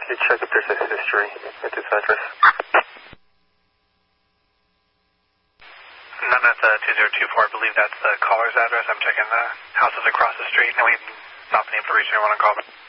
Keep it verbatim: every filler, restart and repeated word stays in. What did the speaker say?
you check if there's a history at this address? None at the two zero two four. I believe that's the caller's address. I'm checking the houses across the street, and we've not been able to reach anyone on call.